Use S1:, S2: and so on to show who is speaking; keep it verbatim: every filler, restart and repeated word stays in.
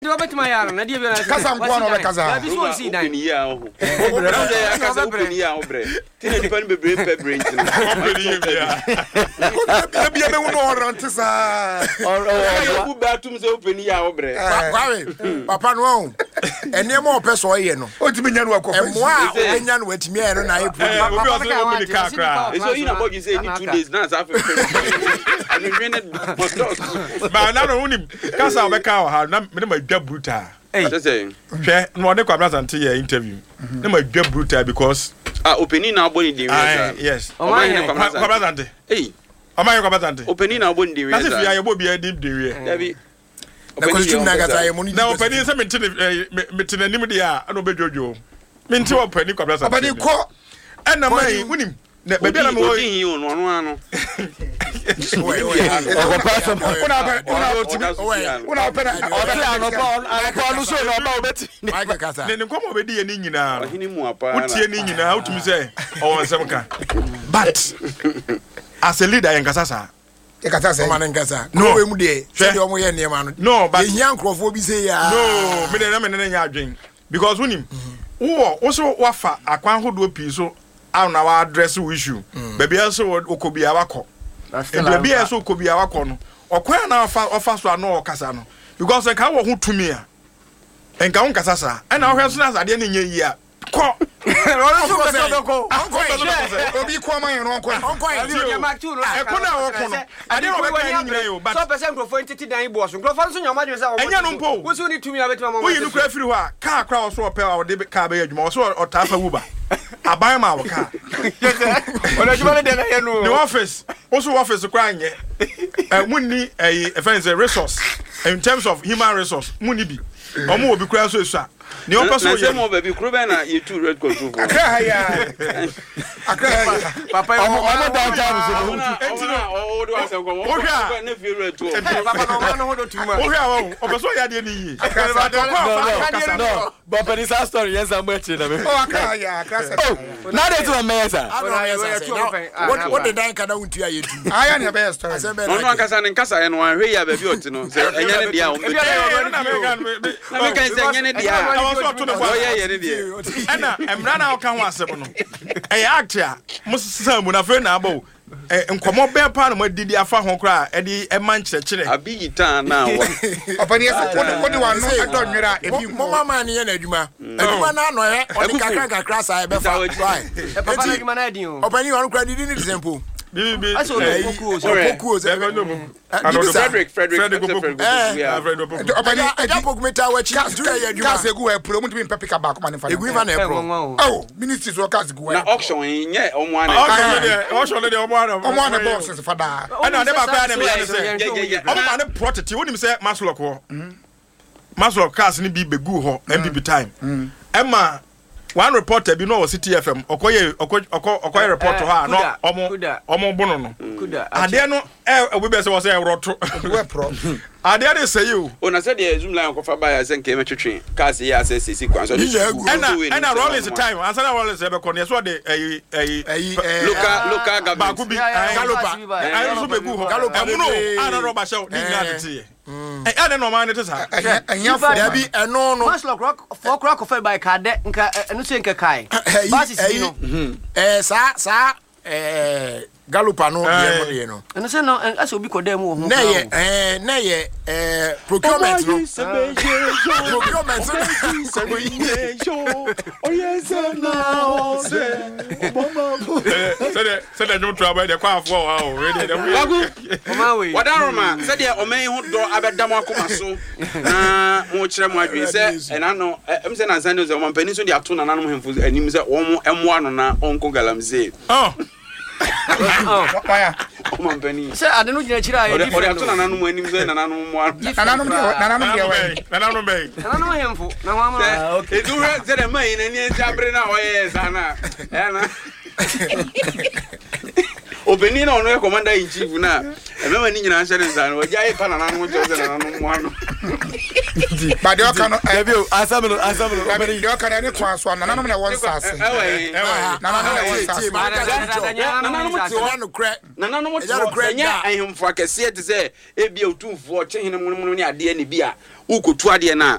S1: do bet my yar na dia be na
S2: kasa nko na be kasa
S1: bi so si dan
S3: ni ya ho obre na ya kasa open ya obre tina di pan be brain pe brain tin open ya
S2: bia bia me hu no rant sa
S3: ya ku ba tum se open ya obre
S2: kwawe papa no on ene mo pe so ye no o ti nya no akofa emo a o nya no atimi ya no na e pro
S4: obi o se open ka kra
S3: so you na mo say ni two days na sa fe and we win it
S4: ba na no uni kasa be ka ha na me ma dwa brutal
S3: hey say
S4: hwe no de kwa brother nte ye interview na ma dwa brutal because
S3: ah opening na boni di
S4: ah yes
S3: o ma ye
S4: kwa brother nte
S3: hey
S4: o ma ye kwa brother nte
S3: opening na boni di we
S4: na se fi aye bo bia deep de we
S3: dabi
S2: na costume na gata ye money
S4: na opening se me nte me tena nim de a na obedwojo me nte opening kwa brother
S2: opening ko
S4: na mai wunim na be bia na me wo
S3: yi onu onu ano
S2: Owe owe o pass una be una una opera
S1: o ano Paul ano Paul so na ba obeti
S2: Mike kasa
S4: ne nko mo be di ye ni nyina
S3: ohini mu apa
S4: na utie ni nyina utumi say o won sem ka but as a leader en kasa sa
S2: e kasa say man nkasa no we mu de se de omo ye niam no
S4: no but
S2: ye hia nkrofo bi say ya
S4: no me de na me ne nya adwen because wunim wo wo so wafa akwan hodo pi so na wa address issue baby also okobia wako and baby also okobia wako no okwan na ofa ofa so na okasa no because en ka wo ho tumi a en ka won kasa sa en na wo hwe so na ade na nya yi a ko
S1: ro so ko so ko
S2: obi ko man ro ko
S1: onko e ma tu no
S4: e ko na wo ko no ade wo be kan nyina yo but
S1: so percent crofo entity dan ibo so crofo so nyoma dwe sa wo
S4: enya no mpo
S1: wo so ni tumi abetuma mo
S4: wo yi no kra firi ho a ka kra wo so ope a wo de ka be adwuma wo so otafa wuba aban ma wo ka
S1: ona juma de na ye no
S4: the office also office kwa nye eh munni eh friends resource in terms of human resource munni bi omo obi kura so esu ni o paso
S3: ye mo baby kuro be na ye two red control for
S2: akra ya akra ya
S1: papa omo omo down town so
S3: entino o do ase ko mo na fi red to
S1: papa no ma no ho do tuma
S4: o hia wo o paso ya de ni yi
S1: no but but this story yes am echi na me
S2: o akra ya akra sa
S1: na dey to me yes
S2: what what the dan kada untu aye tu aya na be story
S3: no no akasa ne nkasa ye no ahwe ya baby oti no se enya ne dia o me na me kan se enya ne dia
S4: so to the
S3: o ye ye ne dia
S4: ana emra na o kan ho asem no e act a musesa mu na fe na abo nkomo be pa na madidi afa ho kra e di e man kyekere
S3: abi gitan na wo
S2: opani eso ko di wan no adon nwera e bi mo mama ne ye na adwuma adwuma na no he o di kakra kakra sa e be fa
S1: e papa na adwuma na adin o
S2: opani wan kra didi ni example
S4: bi bi
S1: aso no koku o so
S2: koku o so
S3: Frederick Frederick Frederick
S4: yeah
S2: opani ajapo kumeta wa chi du ya adwuma ka se gu e pro mu timi pepika ba kuma ne fa egu fa na e pro oh ministry so ka se gu
S3: na auction nye omo ana
S4: auction de auction de omo ana
S2: omo ana bosses fa da
S4: ana de ba kwa na me ya se omo ma ne property woni me se maslock ho maslock cars ni bi begu ho M P B time emma one reporter bi no o City F M okoye okoye reporter ha no omo omo bono no ade no e obi be se wo se roto
S2: we pro
S4: ade ade say you
S3: o na se de zoom line ko fa ba ya se nke metwetwe cars ya se sisi kwan so
S4: na na Rollins time answer na Rollins e be ko ne so de eh eh
S3: local local government
S4: ba ku bi galopa ayi so be gu ho emuno ana roba show ni na tete eh ade no man ne sa
S2: anya fo da bi eno no
S1: Maslow rock for crack of by card nka enu se nka kai basis bi no
S2: eh sa sa eh galopa no ye no
S1: enu se no ase obi ko dem wo ho
S2: na ye eh na ye eh procurement no procurement
S4: oh yes now say de say de no trouble de kwa afọ wa o ready de
S3: o ma we wadaroma say de o men ho do abedam akoma so na mo kire mo adwe say ena no em say na sande so mo pani so de ato na nanom hemfo anim say wo mo emo ano na onko galamze
S4: oh
S1: oh
S2: waya
S3: o man pani
S1: say ade no gina chira
S3: e di o de ato na nanom anim say na nanom mo
S2: na nanom de na nanom de we
S4: na nanom be
S1: na nanom hemfo na wa ma
S3: okay do he say de mai na ni enjabre na o ye sana eh na obeni na ono e commander in chief na e mema ni nyina hye nza na waja e pa na nanu cho ze na nanu mo ano
S2: ba de oka no
S1: e bi o asam no asam no
S2: ba de oka na ne kwa so na nanu na won sase
S3: e we
S2: na nanu na won sase
S3: na nanu mo ti
S2: na no kre
S3: na nanu mo ti nya ahemfo akese te se e bi otumfo che hene mo mo ni ade ne bi a ukotu ade na